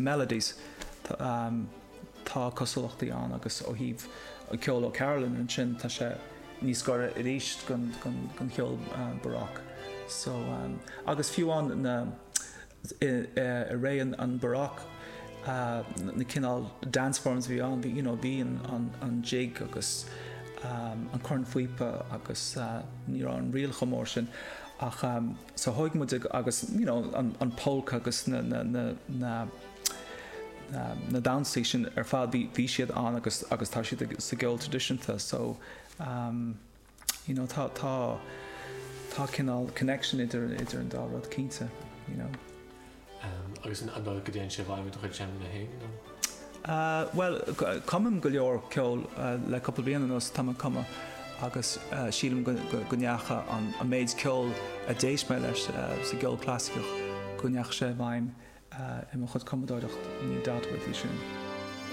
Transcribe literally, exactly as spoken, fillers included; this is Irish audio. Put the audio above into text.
melodies um, tá cosúlachtaí an agus ó híh ceol ó Carolyn an sin tá sé níos gore i ríist gon ceol baroque. So um, agus fiúán na i ré an baroque uh, na cinál dance forms bhí an, you know, bhí an, an jig agus um, an corn fuipa agus uh, ní an rial chomór sin. Ach um, so hoig mu agus, you know, an, an polka agus na, na, na, na Um, na downsí sin ar fád bhí siad an agus agus tá siad sa geol tradiisianta, so um, you know, tá tá tá cinál connection idir idir an dá rud cínta, you know. Um, agus an andal go déan sé bhaim do chuid na hé? Uh, well, comim go leor ceol uh, le couple bliana nos tá cuma agus uh, sílim go neacha an a méid ceol a déis me leis uh, sa geol clásicach go neach sé bhaim. Uh, en we goed komen door dat niet daadwerkelijk zijn.